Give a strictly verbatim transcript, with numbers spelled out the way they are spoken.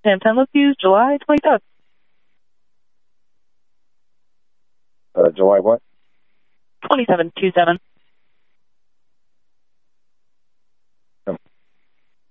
Sam ten Locust, July twenty-seventh. Uh, July what? twenty-seven, two seven.